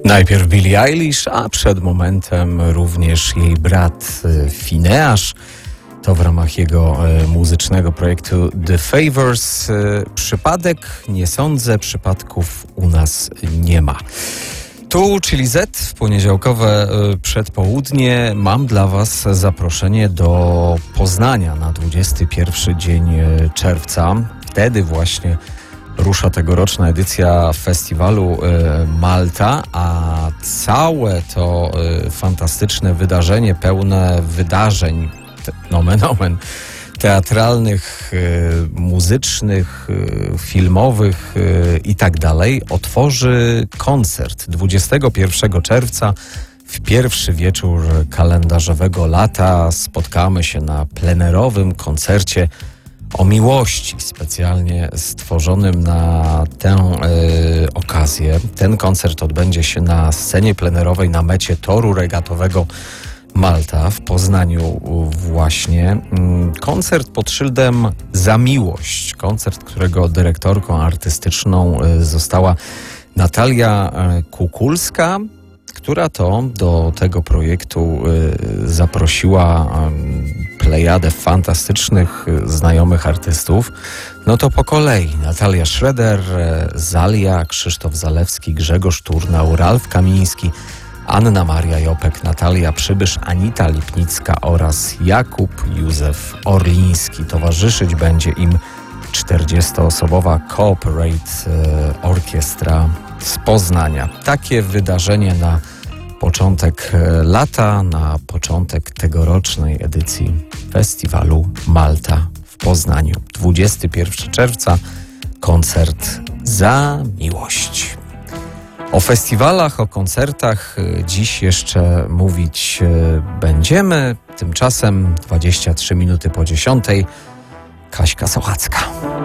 Najpierw Billie Eilish, a przed momentem również jej brat Finneasz. To w ramach jego muzycznego projektu The Favours. Przypadek? Nie sądzę, przypadków u nas nie ma. Tu Chili Z w poniedziałkowe przedpołudnie. Mam dla Was zaproszenie do Poznania na 21 dzień czerwca. Wtedy właśnie rusza tegoroczna edycja festiwalu Malta, a całe to fantastyczne wydarzenie, pełne wydarzeń, nomen omen, teatralnych, muzycznych, filmowych i tak dalej, otworzy koncert 21 czerwca. W pierwszy wieczór kalendarzowego lata spotkamy się na plenerowym koncercie o miłości, specjalnie stworzonym na tę okazję. Ten koncert odbędzie się na scenie plenerowej na mecie toru regatowego Malta w Poznaniu właśnie. Koncert pod szyldem Za miłość. Koncert, którego dyrektorką artystyczną została Natalia Kukulska, która to do tego projektu zaprosiła plejadę fantastycznych, znajomych artystów. No to po kolei Natalia Schroeder, Zalia, Krzysztof Zalewski, Grzegorz Turnał, Ralf Kamiński, Anna Maria Jopek, Natalia Przybysz, Anita Lipnicka oraz Jakub Józef Orliński. Towarzyszyć będzie im 40-osobowa Cooperate Orkiestra z Poznania. Takie wydarzenie na początek lata, na początek tegorocznej edycji festiwalu Malta w Poznaniu. 21 czerwca, koncert Za miłość. O festiwalach, o koncertach dziś jeszcze mówić będziemy. Tymczasem 23 minuty po 10. Kaśka Sochacka.